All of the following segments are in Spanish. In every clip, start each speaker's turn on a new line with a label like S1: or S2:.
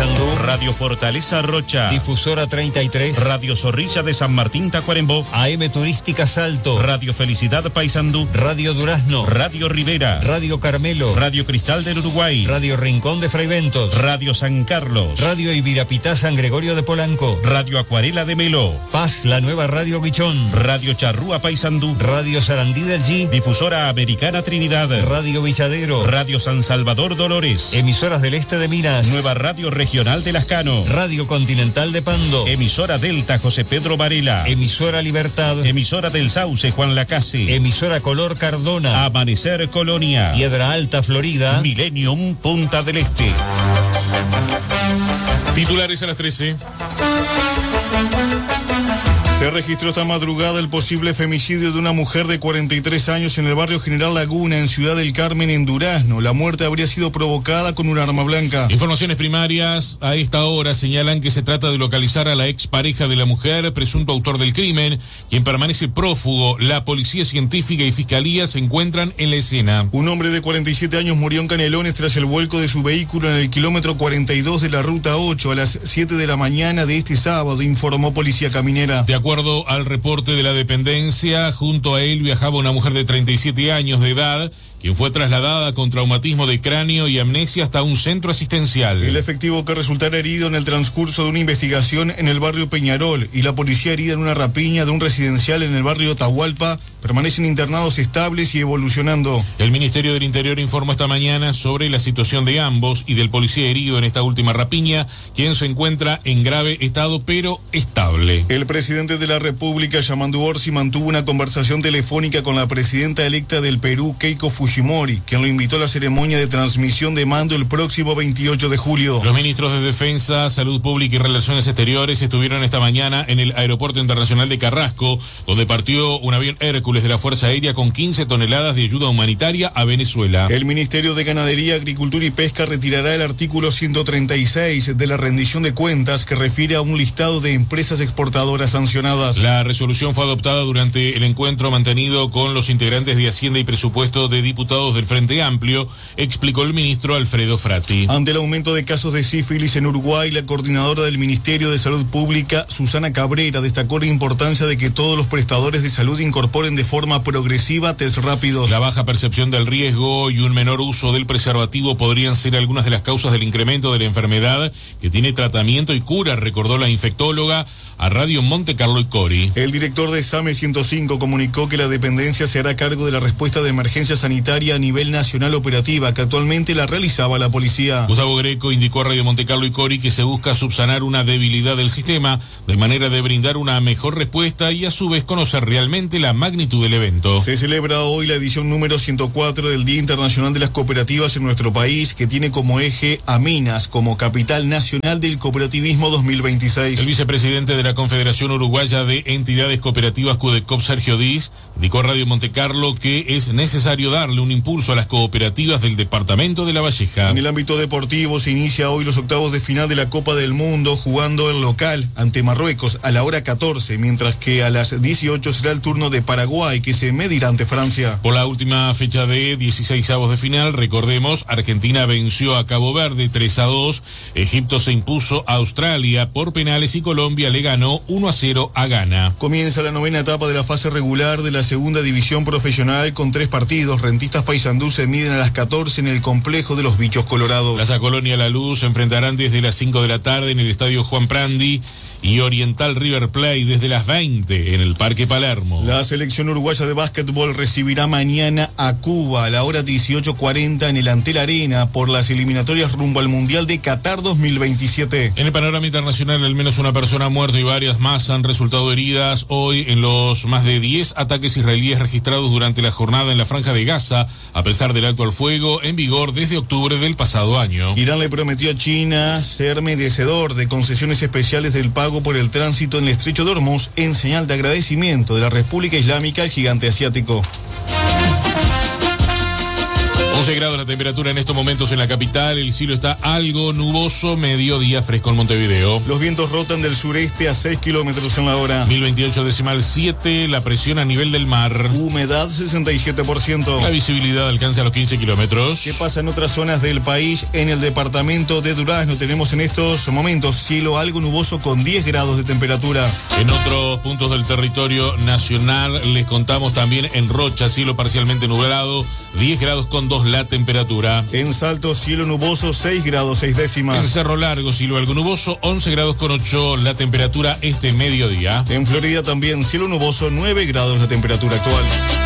S1: Paysandú,
S2: Radio Fortaleza Rocha,
S1: Difusora 33,
S2: Radio Zorrilla de San Martín Tacuarembó,
S1: AM Turística Salto,
S2: Radio Felicidad Paysandú,
S1: Radio Durazno,
S2: Radio Rivera,
S1: Radio Carmelo,
S2: Radio Cristal del Uruguay,
S1: Radio Rincón de Fraiventos,
S2: Radio San Carlos,
S1: Radio Ibirapitá San Gregorio de Polanco,
S2: Radio Acuarela de Melo,
S1: Paz, la nueva Radio Guichón,
S2: Radio Charrúa Paysandú,
S1: Radio Sarandí del G,
S2: Difusora Americana Trinidad,
S1: Radio Villadero,
S2: Radio San Salvador Dolores,
S1: emisoras del este de Minas,
S2: Nueva Radio Regional de Lascano,
S1: Radio Continental de Pando,
S2: emisora Delta José Pedro Varela,
S1: emisora Libertad,
S2: emisora del Sauce Juan Lacase,
S1: emisora Color Cardona,
S2: Amanecer Colonia,
S1: Piedra Alta Florida,
S2: Millennium Punta del Este.
S3: Titulares a las 13.
S4: Se registró esta madrugada el posible femicidio de una mujer de 43 años en el barrio General Laguna, en Ciudad del Carmen, en Durazno. La muerte habría sido provocada con un arma blanca.
S3: Informaciones primarias a esta hora señalan que se trata de localizar a la expareja de la mujer, presunto autor del crimen, quien permanece prófugo. La policía científica y fiscalía se encuentran en la escena.
S4: Un hombre de 47 años murió en Canelones tras el vuelco de su vehículo en el kilómetro 42 de la ruta 8 a las 7 de la mañana de este sábado, informó Policía Caminera.
S3: De acuerdo al reporte de la dependencia, junto a él viajaba una mujer de 37 años de edad, quien fue trasladada con traumatismo de cráneo y amnesia hasta un centro asistencial.
S4: El efectivo que resultara herido en el transcurso de una investigación en el barrio Peñarol y la policía herida en una rapiña de un residencial en el barrio Atahualpa permanecen internados estables y evolucionando.
S3: El Ministerio del Interior informó esta mañana sobre la situación de ambos y del policía herido en esta última rapiña, quien se encuentra en grave estado pero estable.
S4: El presidente de la República, Yamandu Orsi, mantuvo una conversación telefónica con la presidenta electa del Perú, Keiko Fujimori, quien lo invitó a la ceremonia de transmisión de mando el próximo 28 de julio.
S3: Los ministros de Defensa, Salud Pública y Relaciones Exteriores estuvieron esta mañana en el Aeropuerto Internacional de Carrasco, donde partió un avión Hércules de la Fuerza Aérea con 15 toneladas de ayuda humanitaria a Venezuela.
S4: El Ministerio de Ganadería, Agricultura y Pesca retirará el artículo 136 de la rendición de cuentas que refiere a un listado de empresas exportadoras sancionadas.
S3: La resolución fue adoptada durante el encuentro mantenido con los integrantes de Hacienda y Presupuesto de diputados del Frente Amplio, explicó el ministro Alfredo Frati.
S4: Ante el aumento de casos de sífilis en Uruguay, la coordinadora del Ministerio de Salud Pública, Susana Cabrera, destacó la importancia de que todos los prestadores de salud incorporen de forma progresiva test rápidos.
S3: La baja percepción del riesgo y un menor uso del preservativo podrían ser algunas de las causas del incremento de la enfermedad, que tiene tratamiento y cura, recordó la infectóloga a Radio Monte Carlo y Cori.
S4: El director de SAME 105 comunicó que la dependencia se hará cargo de la respuesta de emergencia sanitaria a nivel nacional operativa, que actualmente la realizaba la policía.
S3: Gustavo Greco indicó a Radio Monte Carlo y Cori que se busca subsanar una debilidad del sistema, de manera de brindar una mejor respuesta y a su vez conocer realmente la magnitud del evento.
S4: Se celebra hoy la edición número 104 del Día Internacional de las Cooperativas en nuestro país, que tiene como eje a Minas como capital nacional del cooperativismo 2026.
S3: El vicepresidente de la Confederación Uruguaya de Entidades Cooperativas, CUDECOP, Sergio Diz, indicó a Radio Monte Carlo que es necesario darle un impulso a las cooperativas del departamento de La Valleja.
S4: En el ámbito deportivo se inicia hoy los octavos de final de la Copa del Mundo, jugando el local ante Marruecos a la hora 14, mientras que a las 18 será el turno de Paraguay, que se medirá ante Francia.
S3: Por la última fecha de 16avos de final, recordemos, Argentina venció a Cabo Verde 3-2, Egipto se impuso a Australia por penales y Colombia le ganó 1-0 a Ghana.
S4: Comienza la novena etapa de la fase regular de la segunda división profesional con 3 partidos. Rentistas Paysandú se miden a las 14 en el complejo de los Bichos Colorados.
S3: Plaza Colonia La Luz se enfrentarán desde las 5 de la tarde en el estadio Juan Prandi y Oriental River Plate desde las 20 en el Parque Palermo.
S4: La selección uruguaya de básquetbol recibirá mañana a Cuba a la hora 18:40 en el Antel Arena por las eliminatorias rumbo al Mundial de Qatar 2027.
S3: En el panorama internacional, al menos una persona ha muerto y varias más han resultado heridas hoy en los más de 10 ataques israelíes registrados durante la jornada en la Franja de Gaza, a pesar del alto al fuego en vigor desde octubre del pasado año.
S4: Irán le prometió a China ser merecedor de concesiones especiales del pago por el tránsito en el estrecho de Hormuz en señal de agradecimiento de la República Islámica al gigante asiático.
S3: 11 grados la temperatura en estos momentos en la capital. El cielo está algo nuboso, mediodía fresco en Montevideo.
S4: Los vientos rotan del sureste a 6 kilómetros en la hora.
S3: 1028,7 la presión a nivel del mar.
S4: Humedad 67%.
S3: La visibilidad alcanza los 15 kilómetros.
S4: ¿Qué pasa en otras zonas del país? En el departamento de Durazno tenemos en estos momentos cielo algo nuboso con 10 grados de temperatura.
S3: En otros puntos del territorio nacional les contamos también en Rocha, cielo parcialmente nublado, 10 grados con 2 la temperatura.
S4: En Salto, cielo nuboso, 6 grados 6 décimas.
S3: En Cerro Largo, cielo algo nuboso, 11 grados con 8 la temperatura este mediodía.
S4: En Florida también, cielo nuboso, 9 grados la temperatura actual.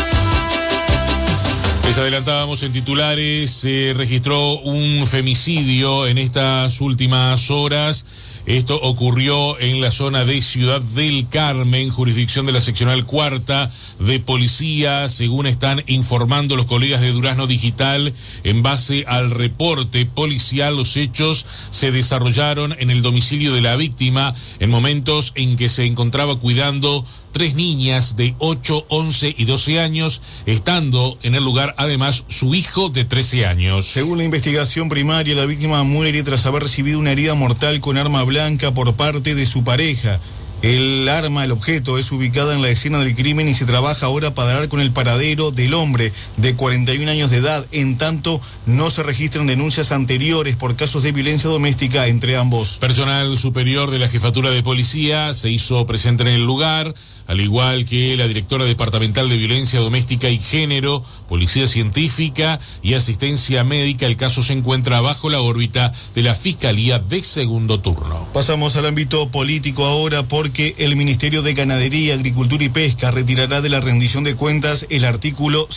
S3: Les adelantábamos en titulares, se registró un femicidio en estas últimas horas. Esto ocurrió en la zona de Ciudad del Carmen, jurisdicción de la seccional cuarta de policía, según están informando los colegas de Durazno Digital. En base al reporte policial, los hechos se desarrollaron en el domicilio de la víctima en momentos en que se encontraba cuidando 3 niñas de 8, 11 y 12 años, estando en el lugar además su hijo de 13 años.
S4: Según la investigación primaria, la víctima muere tras haber recibido una herida mortal con arma blanca por parte de su pareja. El objeto, es ubicada en la escena del crimen y se trabaja ahora para dar con el paradero del hombre de 41 años de edad. En tanto, no se registran denuncias anteriores por casos de violencia doméstica entre ambos.
S3: Personal superior de la Jefatura de Policía se hizo presente en el lugar, al igual que la directora departamental de Violencia Doméstica y Género, Policía Científica y Asistencia Médica. El caso se encuentra bajo la órbita de la Fiscalía de Segundo Turno.
S4: Pasamos al ámbito político ahora, porque el Ministerio de Ganadería, Agricultura y Pesca retirará de la rendición de cuentas el artículo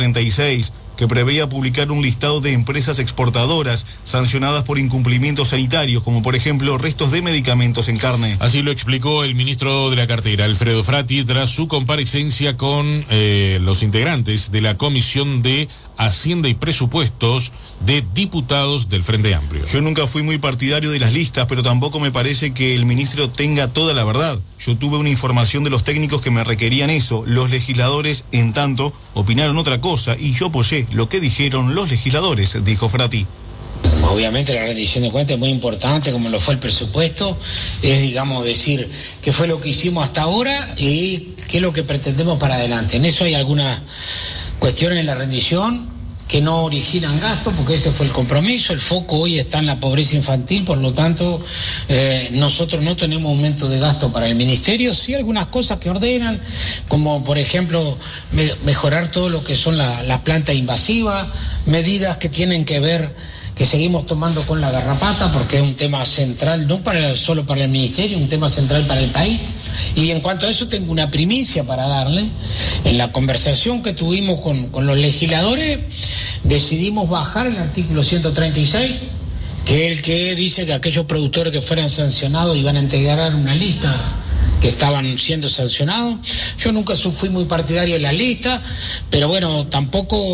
S4: 136, que preveía publicar un listado de empresas exportadoras sancionadas por incumplimientos sanitarios, como por ejemplo restos de medicamentos en carne.
S3: Así lo explicó el ministro de la cartera, Alfredo Frati, tras su comparecencia con los integrantes de la Comisión de Hacienda y Presupuestos de diputados del Frente Amplio.
S4: Yo nunca fui muy partidario de las listas, pero tampoco me parece que el ministro tenga toda la verdad. Yo tuve una información de los técnicos que me requerían eso. Los legisladores, en tanto, opinaron otra cosa y yo apoyé lo que dijeron los legisladores, dijo Frati.
S5: Obviamente la rendición de cuentas es muy importante, como lo fue el presupuesto, es, digamos, decir qué fue lo que hicimos hasta ahora y qué es lo que pretendemos para adelante. En eso hay algunas cuestiones en la rendición que no originan gasto, porque ese fue el compromiso. El foco hoy está en la pobreza infantil, por lo tanto nosotros no tenemos aumento de gasto para el ministerio. Sí, algunas cosas que ordenan, como por ejemplo mejorar todo lo que son las plantas invasivas, medidas que tienen que ver, que seguimos tomando con la garrapata, porque es un tema central, no solo para el ministerio, un tema central para el país. Y en cuanto a eso tengo una primicia para darle. En la conversación que tuvimos con los legisladores, decidimos bajar el artículo 136, que es el que dice que aquellos productores que fueran sancionados iban a integrar una lista que estaban siendo sancionados. Yo nunca fui muy partidario de la lista, pero bueno, tampoco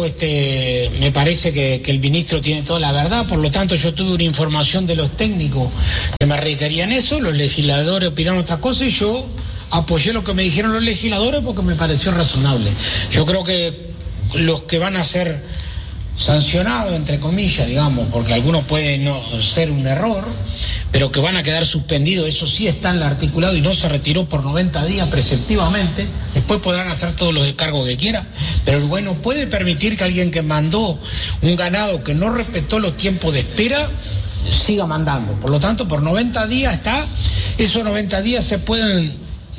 S5: me parece que el ministro tiene toda la verdad. Por lo tanto, yo tuve una información de los técnicos que me requerían eso, los legisladores opinaron otra cosa y yo apoyé lo que me dijeron los legisladores porque me pareció razonable. Yo creo que los que van a ser sancionados, entre comillas, digamos, porque algunos pueden no ser un error, pero que van a quedar suspendidos, eso sí está en el articulado y no se retiró por 90 días preceptivamente. Después podrán hacer todos los descargos que quieran, pero el bueno puede permitir que alguien que mandó un ganado que no respetó los tiempos de espera siga mandando. Por lo tanto, por 90 días está, esos 90 días se pueden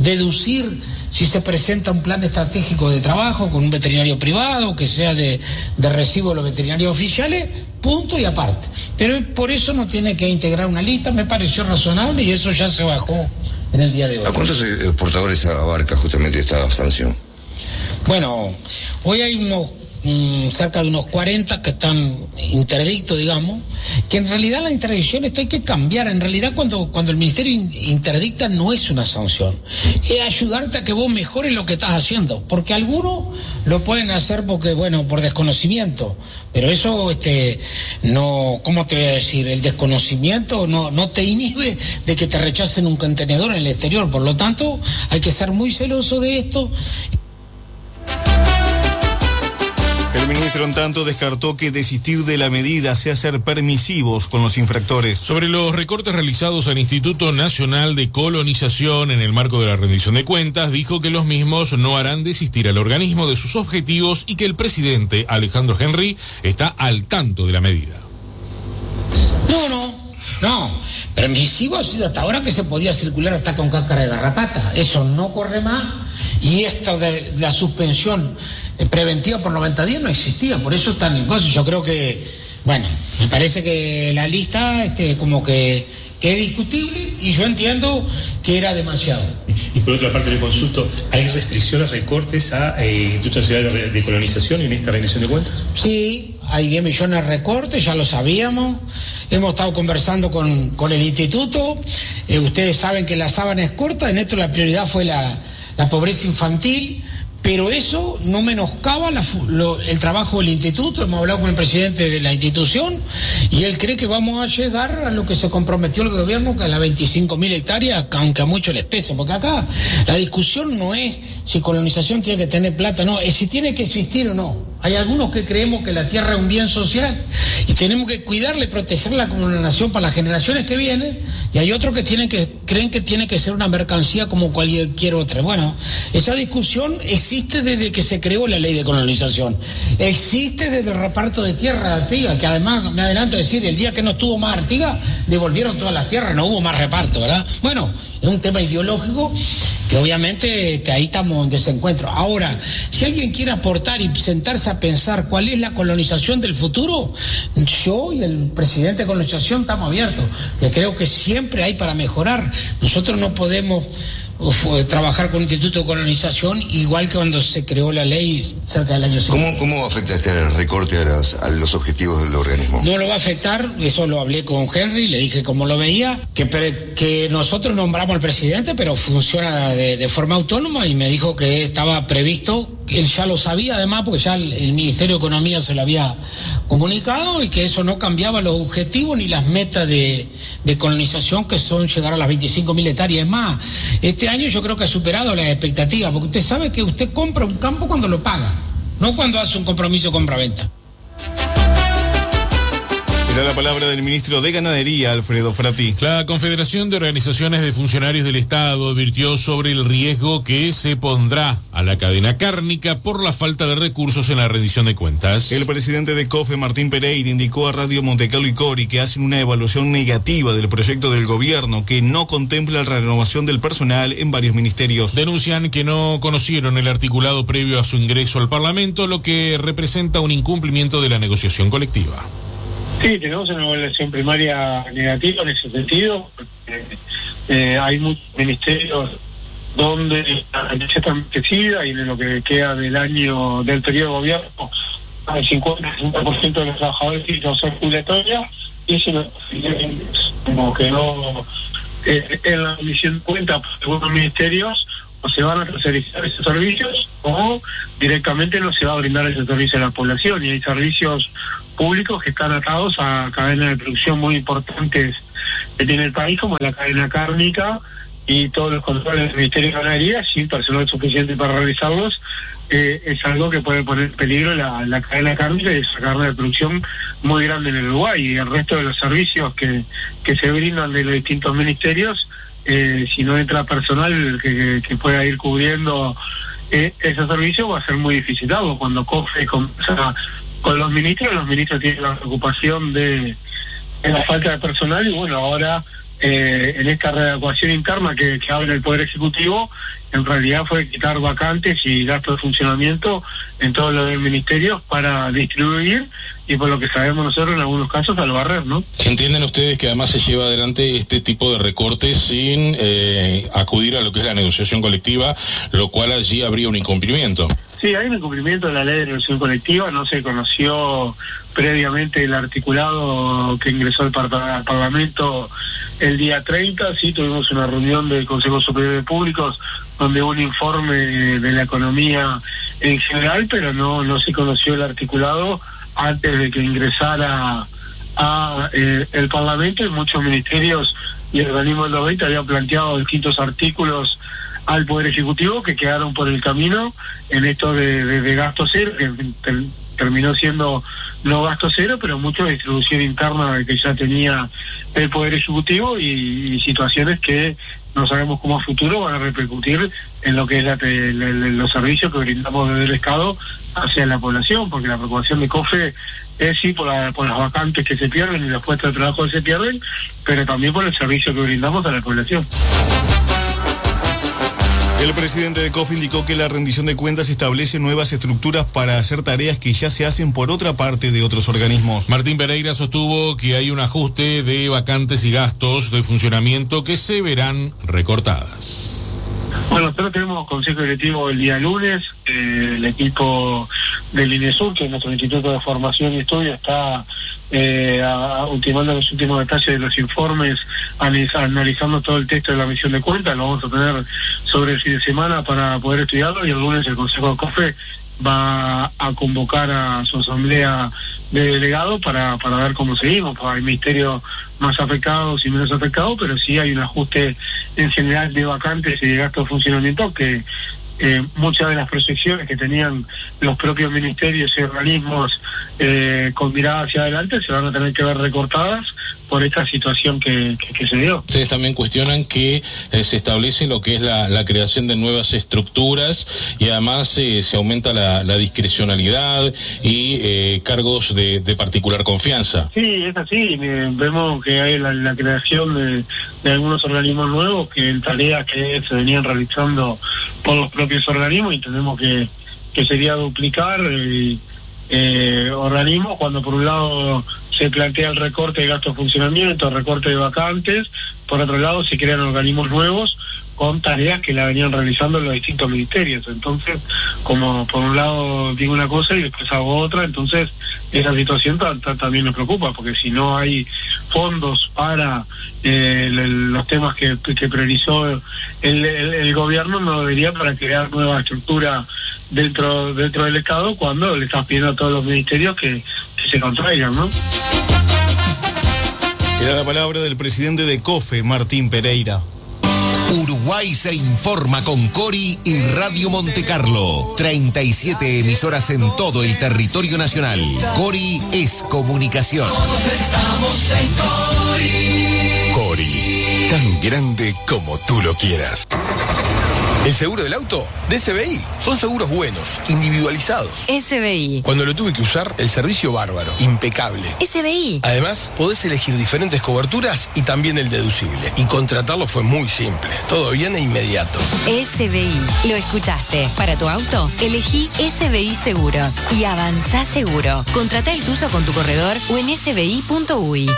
S5: deducir si se presenta un plan estratégico de trabajo con un veterinario privado, que sea de recibo de los veterinarios oficiales, punto y aparte. Pero por eso no tiene que integrar una lista, me pareció razonable y eso ya se bajó en el día de hoy.
S6: ¿A cuántos exportadores abarca justamente esta sanción?
S5: Bueno, hoy hay cerca de unos 40 que están interdictos, digamos, que en realidad la interdicción esto hay que cambiar. En realidad cuando el ministerio interdicta no es una sanción, es ayudarte a que vos mejores lo que estás haciendo, porque algunos lo pueden hacer porque, bueno, por desconocimiento, pero eso no, ¿cómo te voy a decir? El desconocimiento no te inhibe de que te rechacen un contenedor en el exterior. Por lo tanto, hay que ser muy celoso de esto.
S4: El El ministro, en tanto, descartó que desistir de la medida sea ser permisivos con los infractores.
S3: Sobre los recortes realizados al Instituto Nacional de Colonización en el marco de la rendición de cuentas, dijo que los mismos no harán desistir al organismo de sus objetivos y que el presidente Alejandro Henry está al tanto de la medida.
S5: No, permisivo ha sido hasta ahora que se podía circular hasta con cáscara de garrapata. Eso no corre más, y esta de la suspensión preventiva por 90 días no existía, por eso está en negocio. Yo creo que, bueno, me parece que la lista como que es discutible, y yo entiendo que era demasiado.
S7: Y por otra parte le consulto, ¿hay restricciones, recortes a Instituto Nacional de Colonización en esta rendición de cuentas?
S5: Sí, hay 10 millones de recortes, ya lo sabíamos, hemos estado conversando con el instituto, ustedes saben que la sábana es corta, en esto la prioridad fue la pobreza infantil, pero eso no menoscaba el trabajo del instituto. Hemos hablado con el presidente de la institución y él cree que vamos a llegar a lo que se comprometió el gobierno, que es las 25.000 hectáreas, aunque a muchos les pese, porque acá la discusión no es si colonización tiene que tener plata, no, es si tiene que existir o no. Hay algunos que creemos que la tierra es un bien social y tenemos que cuidarla y protegerla como una nación para las generaciones que vienen, y hay otros que creen que tiene que ser una mercancía como cualquier otra. Bueno, esa discusión existe desde que se creó la ley de colonización, existe desde el reparto de tierra de Artigas, que además, me adelanto a decir, el día que no estuvo más Artigas, devolvieron todas las tierras, no hubo más reparto, ¿verdad? Bueno, es un tema ideológico que obviamente ahí estamos en desencuentro. Ahora, si alguien quiere aportar y sentarse a pensar cuál es la colonización del futuro, yo y el presidente de colonización estamos abiertos, que creo que siempre hay para mejorar. Nosotros no podemos trabajar con un instituto de colonización igual que cuando se creó la ley cerca del año 50.
S6: ¿Cómo afecta este recorte a los objetivos del organismo?
S5: No lo va a afectar, eso lo hablé con Henry, le dije cómo lo veía, que nosotros nombramos al presidente, pero funciona de forma autónoma, y me dijo que estaba previsto, él ya lo sabía además, porque ya el Ministerio de Economía se lo había comunicado, y que eso no cambiaba los objetivos ni las metas de colonización, que son llegar a las 25.000 hectáreas. Es más, este año yo creo que ha superado las expectativas, porque usted sabe que usted compra un campo cuando lo paga, no cuando hace un compromiso de compra-venta.
S4: Era la palabra del ministro de Ganadería, Alfredo Frati.
S3: La Confederación de Organizaciones de Funcionarios del Estado advirtió sobre el riesgo que se pondrá a la cadena cárnica por la falta de recursos en la rendición de cuentas.
S4: El presidente de COFE, Martín Pereira, indicó a Radio Montecarlo y Cori que hacen una evaluación negativa del proyecto del gobierno, que no contempla la renovación del personal en varios ministerios.
S3: Denuncian que no conocieron el articulado previo a su ingreso al Parlamento, lo que representa un incumplimiento de la negociación colectiva.
S8: Sí, tenemos una evaluación primaria negativa en ese sentido. Hay muchos ministerios donde la empresa está envejecida, y en lo que queda del periodo de gobierno, el 50% de los trabajadores tienen que jubilatoria, y eso como que no en la comisión de cuentas por algunos ministerios, o se van a tercerizar esos servicios o directamente no se va a brindar ese servicio a la población, y hay servicios públicos que están atados a cadenas de producción muy importantes que tiene el país, como la cadena cárnica, y todos los controles del Ministerio de Ganadería, sin personal suficiente para realizarlos, es algo que puede poner en peligro la cadena cárnica, y esa cadena de producción muy grande en el Uruguay. Y el resto de los servicios que se brindan de los distintos ministerios, si no entra personal que pueda ir cubriendo ese servicio, va a ser muy dificilitado. Cuando COFE comienza con los ministros tienen la preocupación de la falta de personal, y bueno, ahora en esta readecuación interna que abre el Poder Ejecutivo, en realidad fue quitar vacantes y gastos de funcionamiento en todos los ministerios para distribuir, y por lo que sabemos nosotros, en algunos casos al barrer, ¿no?
S9: ¿Entienden ustedes que además se lleva adelante este tipo de recortes sin acudir a lo que es la negociación colectiva, lo cual allí habría un incumplimiento?
S8: Sí, hay un incumplimiento de la ley de negociación colectiva, no se conoció previamente el articulado que ingresó al Parlamento el día 30, sí tuvimos una reunión del Consejo Superior de Públicos donde hubo un informe de la economía en general, pero no se conoció el articulado antes de que ingresara a el Parlamento, y muchos ministerios y organismos del 20 habían planteado distintos artículos al Poder Ejecutivo que quedaron por el camino en esto de gasto cero, que terminó siendo no gasto cero, pero mucho de distribución interna que ya tenía el Poder Ejecutivo y situaciones que no sabemos cómo a futuro van a repercutir en lo que es los servicios que brindamos desde el Estado hacia la población, porque la preocupación de COFE es sí por las vacantes que se pierden y los puestos de trabajo que se pierden, pero también por el servicio que brindamos a la población.
S4: El presidente de COFE indicó que la rendición de cuentas establece nuevas estructuras para hacer tareas que ya se hacen por otra parte de otros organismos.
S3: Martín Pereira sostuvo que hay un ajuste de vacantes y gastos de funcionamiento que se verán recortadas.
S8: Bueno, nosotros tenemos consejo directivo el día lunes. El equipo del INESUR, que es nuestro Instituto de Formación y Estudio, está ultimando los últimos detalles de los informes, analizando todo el texto de la misión de cuentas. Lo vamos a tener sobre el fin de semana para poder estudiarlo, y el lunes el Consejo de COFE va a convocar a su asamblea de delegados para ver cómo seguimos. Hay ministerios más afectados y menos afectados, pero sí hay un ajuste en general de vacantes y de gastos de funcionamiento que muchas de las proyecciones que tenían los propios ministerios y organismos con mirada hacia adelante se van a tener que ver recortadas por esta situación que se dio.
S9: Ustedes también cuestionan que se establece lo que es la creación de nuevas estructuras y además se aumenta la discrecionalidad y cargos de particular confianza.
S8: Sí, es así. Vemos que hay la creación de algunos organismos nuevos que en tareas que se venían realizando por los propios organismos, y entendemos que sería duplicar organismos cuando por un lado se plantea el recorte de gastos de funcionamiento, recorte de vacantes, por otro lado se crean organismos nuevos con tareas que la venían realizando los distintos ministerios. Entonces, como por un lado digo una cosa y después hago otra, entonces esa situación también nos preocupa, porque si no hay fondos para los temas que priorizó el gobierno, no debería para crear nueva estructura dentro del Estado, cuando le estás pidiendo a todos los ministerios que se contraigan, ¿no?
S4: Era la palabra del presidente de COFE, Martín Pereira.
S10: Uruguay se informa con Cori y Radio Monte Carlo. 37 emisoras en todo el territorio nacional. Cori es comunicación.
S11: Todos estamos en Cori.
S10: Cori, tan grande como tú lo quieras.
S12: El seguro del auto de SBI. Son seguros buenos, individualizados.
S13: SBI.
S12: Cuando lo tuve que usar, el servicio bárbaro, impecable.
S13: SBI.
S12: Además, podés elegir diferentes coberturas y también el deducible. Y contratarlo fue muy simple. Todo bien e inmediato.
S13: SBI. Lo escuchaste. Para tu auto, elegí SBI Seguros. Y avanzá seguro. Contratá el tuyo con tu corredor o en sbi.uy.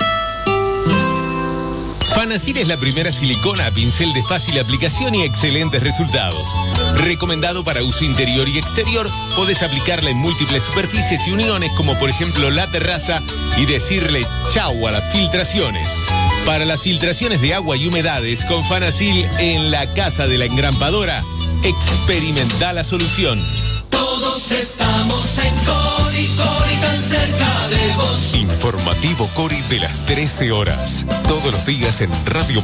S14: Fanacil es la primera silicona a pincel de fácil aplicación y excelentes resultados. Recomendado para uso interior y exterior, podés aplicarla en múltiples superficies y uniones, como por ejemplo la terraza, y decirle chau a las filtraciones. Para las filtraciones de agua y humedades, con Fanacil en la casa de la engrampadora, experimenta la solución.
S11: Todos estamos en Cori, Cori tan cerca de vos.
S10: Informativo Cori de las 13 horas. Todos los días en Radio